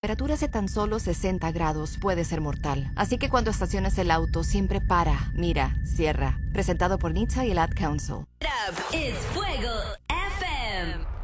temperaturas de tan solo 60 grados puede ser mortal. Así que cuando estaciones el auto, siempre para, mira, cierra. Presentado por NHTSA y el Ad Council. It's Fuego FM.